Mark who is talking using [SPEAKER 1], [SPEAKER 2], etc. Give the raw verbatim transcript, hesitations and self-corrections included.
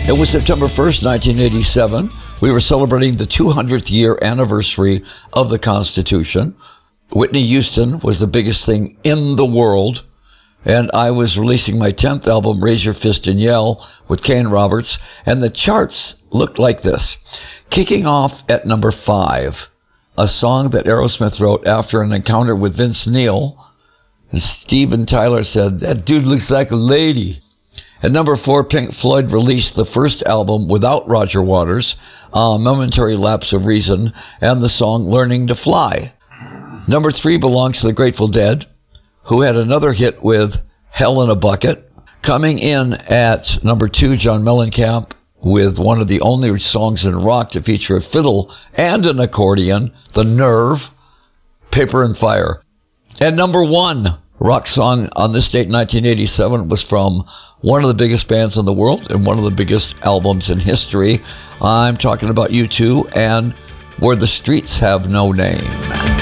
[SPEAKER 1] It was September first, nineteen eighty-seven. We were celebrating the two hundredth year anniversary of the Constitution. Whitney Houston was the biggest thing in the world. And I was releasing my tenth album, Raise Your Fist and Yell, with Kane Roberts. And the charts looked like this. Kicking off at number five, a song that Aerosmith wrote after an encounter with Vince Neil. And Steven Tyler said, "That dude looks like a lady." At number four, Pink Floyd released the first album without Roger Waters, A Momentary Lapse of Reason, and the song Learning to Fly. Number three belongs to the Grateful Dead, who had another hit with Hell in a Bucket. Coming in at number two, John Mellencamp, with one of the only songs in rock to feature a fiddle and an accordion, The Nerve, Paper and Fire. At number one, rock song on this date in nineteen eighty-seven was from one of the biggest bands in the world and one of the biggest albums in history. I'm talking about U two and Where the Streets Have No Name.